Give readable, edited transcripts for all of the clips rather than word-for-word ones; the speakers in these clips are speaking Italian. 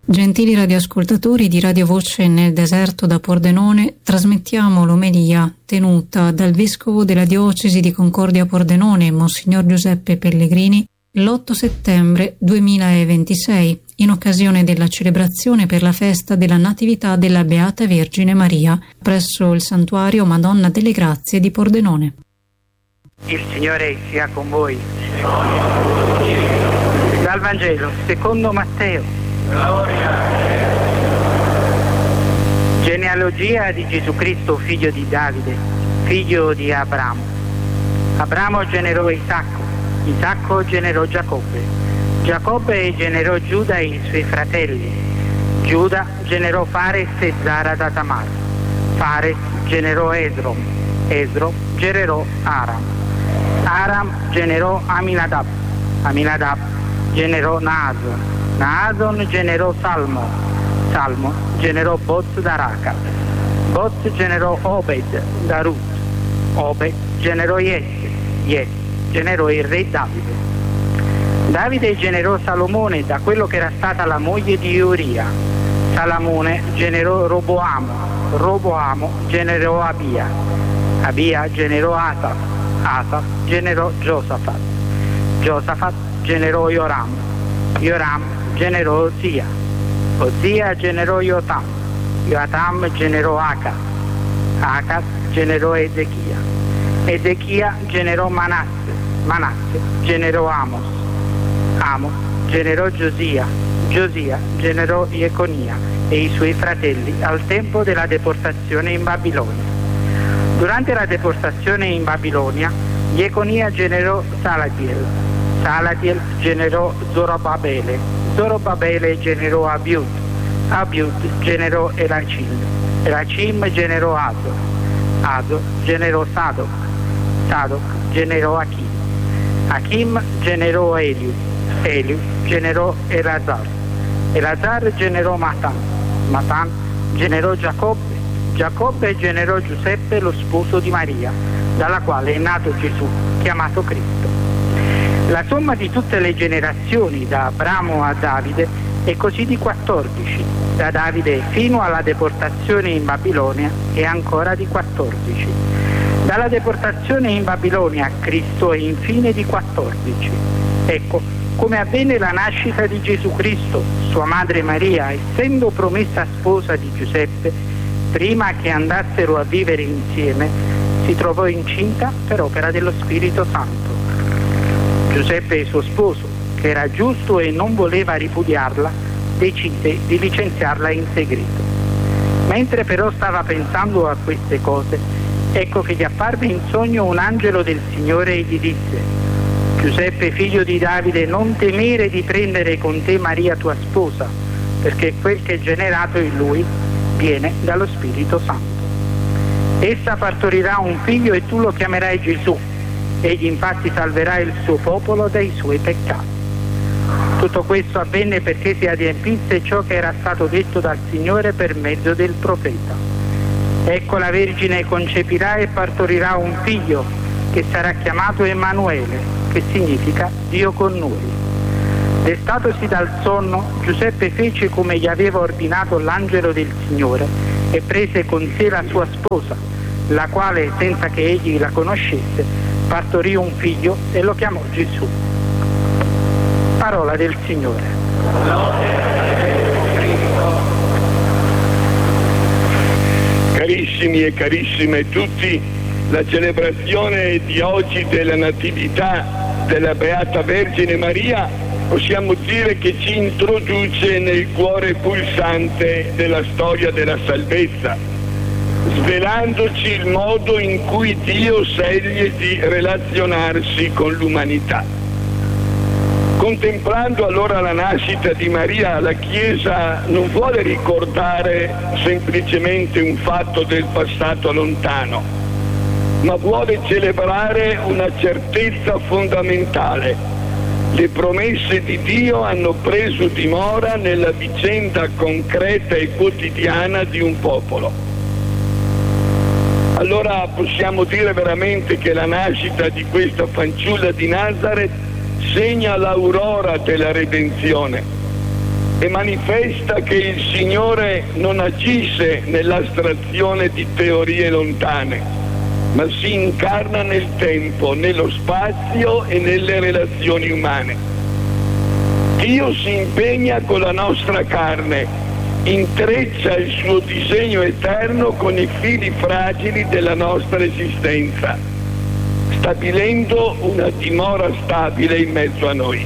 Gentili radioascoltatori di Radio Voce nel deserto da Pordenone, trasmettiamo l'omelia tenuta dal Vescovo della Diocesi di Concordia Pordenone, Monsignor Giuseppe Pellegrini, l'8 settembre 2026, in occasione della celebrazione per la festa della Natività della Beata Vergine Maria, presso il Santuario Madonna delle Grazie di Pordenone. Il Signore sia con voi. Dal Vangelo secondo Matteo. Genealogia di Gesù Cristo, figlio di Davide, figlio di Abramo. Abramo generò Isacco, Isacco generò Giacobbe, Giacobbe generò Giuda e i suoi fratelli, Giuda generò Fares e Zara da Tamar, Fares generò Esrom, Esrom generò Aram, Aram generò Aminadab, Aminadab generò Naasson, Naasson generò Salmo, Salmo generò Boz da Raca, Boz generò Obed da Rut, Obed generò Jesse, Jesse generò il re Davide. Davide generò Salomone da quello che era stata la moglie di Uria, Salomone generò Roboamo, Roboamo generò Abia, Abia generò Asaf, Asaf generò Giosafat, Giosafat generò Joram, Joram generò Osia, Osia generò Jotam, Jotam generò Acaz, Acaz generò Ezechia, Ezechia generò Manasse, Manasse generò Amos, Amos generò Giosia, Giosia generò Jeconia e i suoi fratelli al tempo della deportazione in Babilonia. Durante la deportazione in Babilonia, Jeconia generò Salatiel, Salatiel generò Zorobabele, Zorobabele generò Abiud, Abiud generò Elacim, Elacim generò Azor, Azor generò Sadoc, Sadoc generò Achim, Achim generò Eliud, Eliud generò Elazar, Elazar generò Matan, Matan generò Giacobbe, Giacobbe generò Giuseppe, lo sposo di Maria, dalla quale è nato Gesù, chiamato Cristo. La somma di tutte le generazioni da Abramo a Davide è così di 14, da Davide fino alla deportazione in Babilonia è ancora di 14. Dalla deportazione in Babilonia a Cristo è infine di 14. Ecco, come avvenne la nascita di Gesù Cristo, sua madre Maria, essendo promessa sposa di Giuseppe, prima che andassero a vivere insieme, si trovò incinta per opera dello Spirito Santo. Giuseppe, il suo sposo, che era giusto e non voleva ripudiarla, decise di licenziarla in segreto. Mentre però stava pensando a queste cose, ecco che gli apparve in sogno un angelo del Signore e gli disse: Giuseppe, figlio di Davide, non temere di prendere con te Maria tua sposa, perché quel che è generato in lui viene dallo Spirito Santo. Essa partorirà un figlio e tu lo chiamerai Gesù. Egli infatti salverà il suo popolo dai suoi peccati. Tutto questo avvenne perché si adempisse ciò che era stato detto dal Signore per mezzo del profeta. Ecco, la Vergine concepirà e partorirà un figlio che sarà chiamato Emanuele, che significa Dio con noi. Destatosi dal sonno, Giuseppe fece come gli aveva ordinato l'angelo del Signore e prese con sé la sua sposa, la quale, senza che egli la conoscesse, partorì un figlio e lo chiamò Gesù. Parola del Signore. Carissimi e carissime tutti, la celebrazione di oggi della Natività della Beata Vergine Maria possiamo dire che ci introduce nel cuore pulsante della storia della salvezza, svelandoci il modo in cui Dio sceglie di relazionarsi con l'umanità. Contemplando allora la nascita di Maria, la Chiesa non vuole ricordare semplicemente un fatto del passato lontano, ma vuole celebrare una certezza fondamentale. Le promesse di Dio hanno preso dimora nella vicenda concreta e quotidiana di un popolo. Allora possiamo dire veramente che la nascita di questa fanciulla di Nazareth segna l'aurora della redenzione. e manifesta che il Signore non agisce nell'astrazione di teorie lontane, ma si incarna nel tempo, nello spazio e nelle relazioni umane. Dio si impegna con la nostra carne, intreccia il suo disegno eterno con i fili fragili della nostra esistenza, stabilendo una dimora stabile in mezzo a noi.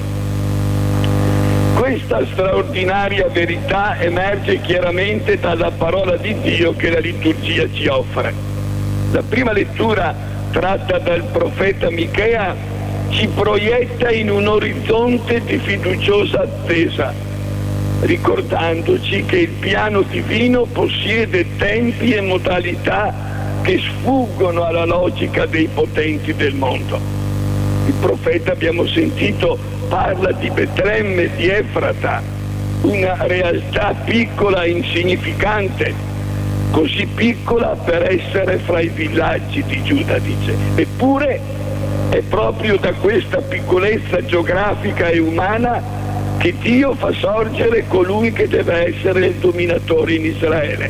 Questa straordinaria verità emerge chiaramente dalla parola di Dio che la liturgia ci offre. La prima lettura, tratta dal profeta Michea, ci proietta in un orizzonte di fiduciosa attesa, ricordandoci che il piano divino possiede tempi e modalità che sfuggono alla logica dei potenti del mondo. Il profeta, abbiamo sentito, parla di Betlemme, di Efrata, una realtà piccola e insignificante, così piccola per essere fra i villaggi di Giuda, dice. Eppure è proprio da questa piccolezza geografica e umana che Dio fa sorgere colui che deve essere il dominatore in Israele.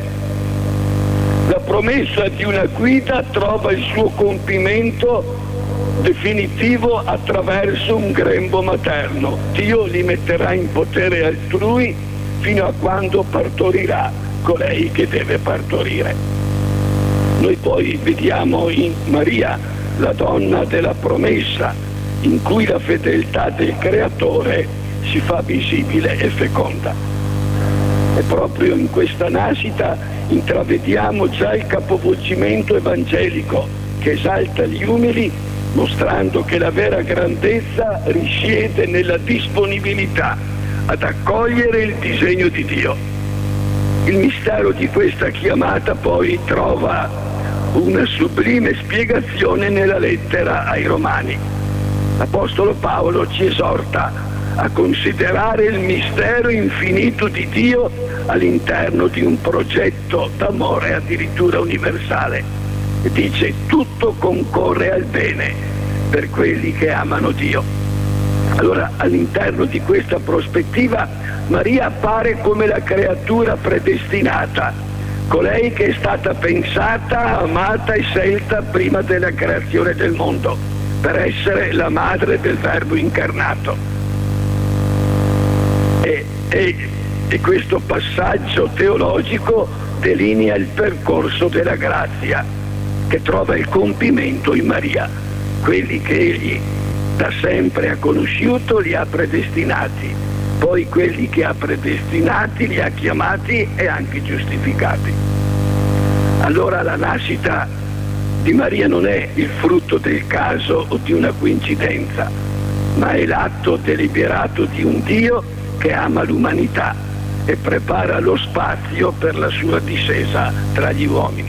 La promessa di una guida trova il suo compimento definitivo attraverso un grembo materno. Dio li metterà in potere altrui fino a quando partorirà colei che deve partorire. Noi poi vediamo in Maria la donna della promessa, in cui la fedeltà del Creatore si fa visibile e feconda. E proprio in questa nascita intravediamo già il capovolgimento evangelico che esalta gli umili, mostrando che la vera grandezza risiede nella disponibilità ad accogliere il disegno di Dio. Il mistero di questa chiamata poi trova una sublime spiegazione nella lettera ai Romani. L'Apostolo Paolo ci esorta a considerare il mistero infinito di Dio all'interno di un progetto d'amore addirittura universale. E dice: tutto concorre al bene per quelli che amano Dio. Allora, all'interno di questa prospettiva, Maria appare come la creatura predestinata, colei che è stata pensata, amata e scelta prima della creazione del mondo, per essere la madre del Verbo incarnato. E questo passaggio teologico delinea il percorso della grazia, che trova il compimento in Maria. Quelli che egli da sempre ha conosciuto li ha predestinati, poi quelli che ha predestinati li ha chiamati e anche giustificati. Allora la nascita di Maria non è il frutto del caso o di una coincidenza, ma è l'atto deliberato di un Dio che ama l'umanità e prepara lo spazio per la sua discesa tra gli uomini.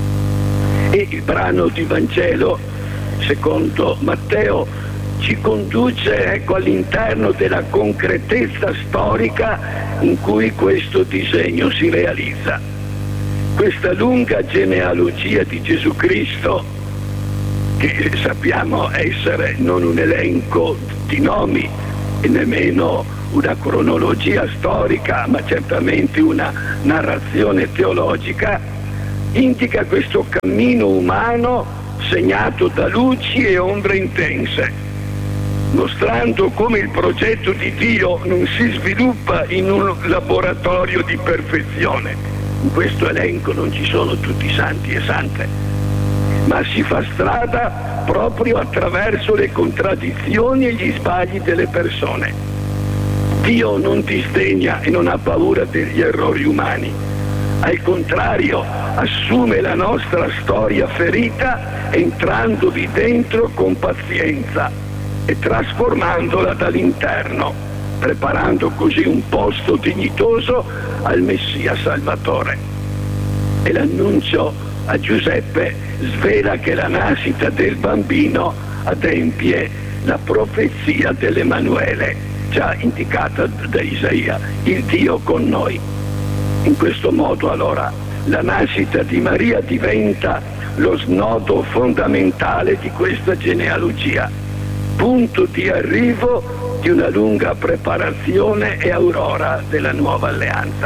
E il brano di Vangelo, secondo Matteo, ci conduce all'interno della concretezza storica in cui questo disegno si realizza. Questa lunga genealogia di Gesù Cristo, che sappiamo essere non un elenco di nomi e nemmeno una cronologia storica, ma certamente una narrazione teologica, indica questo cammino umano segnato da luci e ombre intense, mostrando come il progetto di Dio non si sviluppa in un laboratorio di perfezione. In questo elenco non ci sono tutti santi e sante, ma si fa strada proprio attraverso le contraddizioni e gli sbagli delle persone. Dio non disdegna e non ha paura degli errori umani, al contrario assume la nostra storia ferita entrandovi dentro con pazienza e trasformandola dall'interno, preparando così un posto dignitoso al Messia Salvatore. E l'annuncio a Giuseppe svela che la nascita del bambino adempie la profezia dell'Emanuele, già indicata da Isaia, il Dio con noi. In questo modo allora la nascita di Maria diventa lo snodo fondamentale di questa genealogia, punto di arrivo di una lunga preparazione e aurora della nuova alleanza.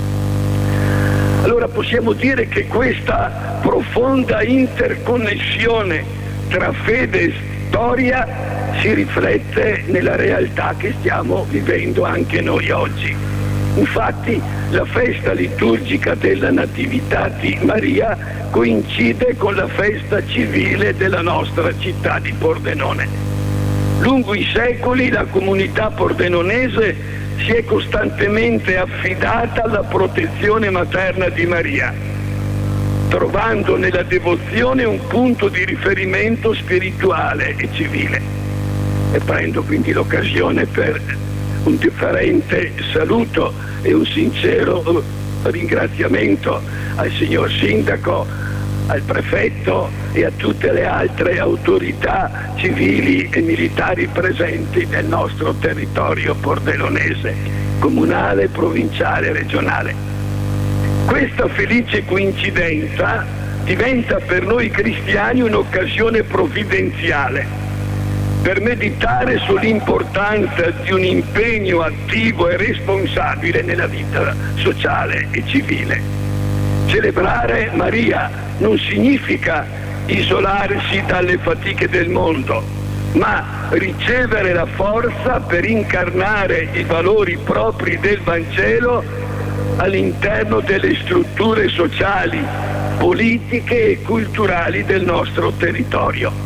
Allora possiamo dire che questa profonda interconnessione tra fede e storia si riflette nella realtà che stiamo vivendo anche noi oggi. Infatti la festa liturgica della Natività di Maria coincide con la festa civile della nostra città di Pordenone. Lungo i secoli la comunità pordenonese si è costantemente affidata alla protezione materna di Maria, trovando nella devozione un punto di riferimento spirituale e civile. E prendo quindi l'occasione per un differente saluto e un sincero ringraziamento al signor Sindaco, al prefetto e a tutte le altre autorità civili e militari presenti nel nostro territorio pordenonese, comunale, provinciale e regionale. Questa felice coincidenza diventa per noi cristiani un'occasione provvidenziale per meditare sull'importanza di un impegno attivo e responsabile nella vita sociale e civile. Celebrare Maria non significa isolarsi dalle fatiche del mondo, ma ricevere la forza per incarnare i valori propri del Vangelo all'interno delle strutture sociali, politiche e culturali del nostro territorio.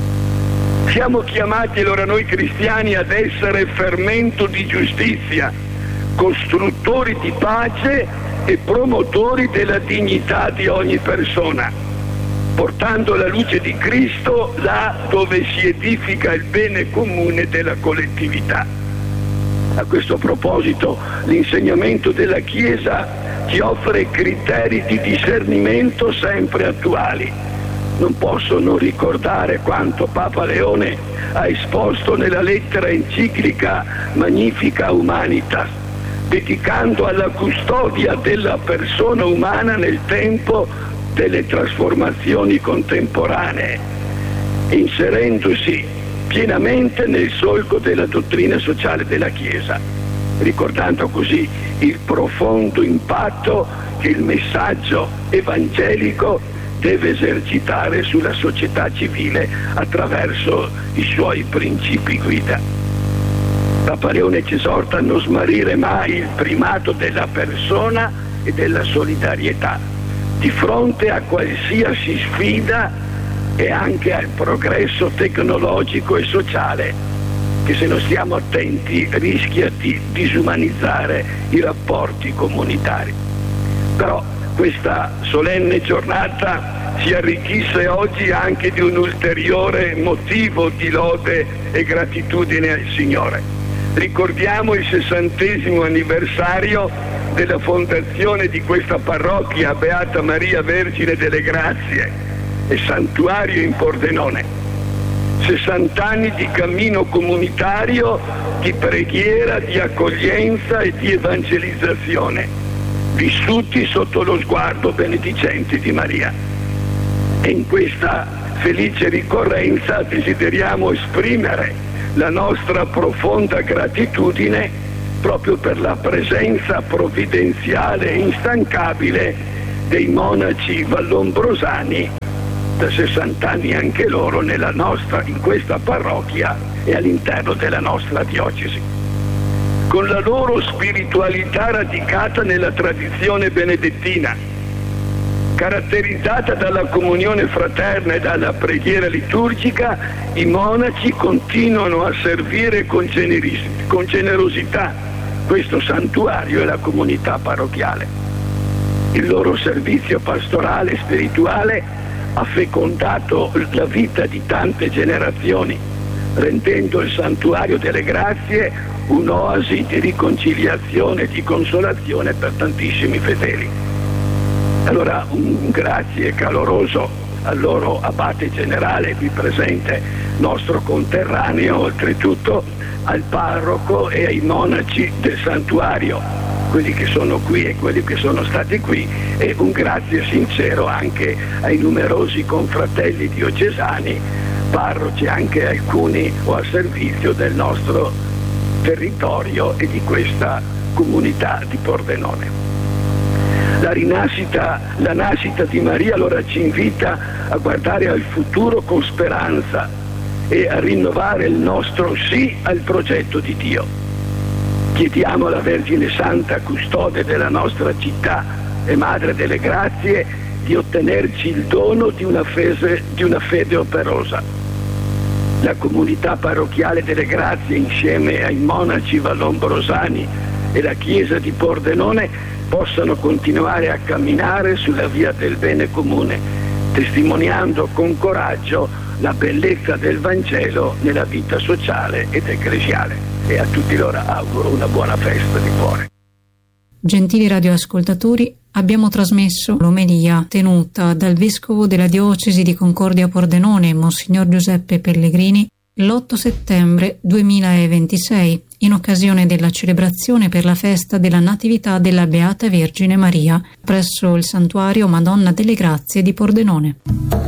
Siamo chiamati allora noi cristiani ad essere fermento di giustizia, costruttori di pace e promotori della dignità di ogni persona, portando la luce di Cristo là dove si edifica il bene comune della collettività. A questo proposito l'insegnamento della Chiesa ci offre criteri di discernimento sempre attuali. Non posso non ricordare quanto Papa Leone ha esposto nella lettera enciclica Magnificat Humanitas, dedicando alla custodia della persona umana nel tempo delle trasformazioni contemporanee, inserendosi pienamente nel solco della dottrina sociale della Chiesa, ricordando così il profondo impatto che il messaggio evangelico deve esercitare sulla società civile attraverso i suoi principi guida. Papa Leone ci esorta a non smarrire mai il primato della persona e della solidarietà di fronte a qualsiasi sfida e anche al progresso tecnologico e sociale che, se non stiamo attenti, rischia di disumanizzare i rapporti comunitari. Però questa solenne giornata si arricchisse oggi anche di un ulteriore motivo di lode e gratitudine al Signore. Ricordiamo il 60° anniversario della fondazione di questa parrocchia Beata Maria Vergine delle Grazie e santuario in Pordenone. 60 anni di cammino comunitario, di preghiera, di accoglienza e di evangelizzazione, vissuti sotto lo sguardo benedicente di Maria. E in questa felice ricorrenza desideriamo esprimere la nostra profonda gratitudine proprio per la presenza provvidenziale e instancabile dei monaci vallombrosani, da 60 anni anche loro in questa parrocchia e all'interno della nostra diocesi. Con la loro spiritualità radicata nella tradizione benedettina, caratterizzata dalla comunione fraterna e dalla preghiera liturgica, i monaci continuano a servire con generosità questo santuario e la comunità parrocchiale. Il loro servizio pastorale e spirituale ha fecondato la vita di tante generazioni, rendendo il santuario delle grazie un'oasi di riconciliazione e di consolazione per tantissimi fedeli. Allora un grazie caloroso al loro abate generale qui presente, nostro conterraneo, oltretutto al parroco e ai monaci del santuario, quelli che sono qui e quelli che sono stati qui, e un grazie sincero anche ai numerosi confratelli diocesani, parroci anche alcuni o a servizio del nostro territorio e di questa comunità di Pordenone. La nascita di Maria allora ci invita a guardare al futuro con speranza e a rinnovare il nostro sì al progetto di Dio. Chiediamo alla Vergine Santa, custode della nostra città e Madre delle Grazie, di ottenerci il dono di una fede operosa. La comunità parrocchiale delle Grazie, insieme ai monaci vallombrosani e la Chiesa di Pordenone, possano continuare a camminare sulla via del bene comune, testimoniando con coraggio la bellezza del Vangelo nella vita sociale ed ecclesiale. E a tutti loro auguro una buona festa di cuore. Gentili radioascoltatori, abbiamo trasmesso l'omelia tenuta dal Vescovo della Diocesi di Concordia Pordenone, Monsignor Giuseppe Pellegrini, l'8 settembre 2026, in occasione della celebrazione per la festa della Natività della Beata Vergine Maria, presso il Santuario Madonna delle Grazie di Pordenone.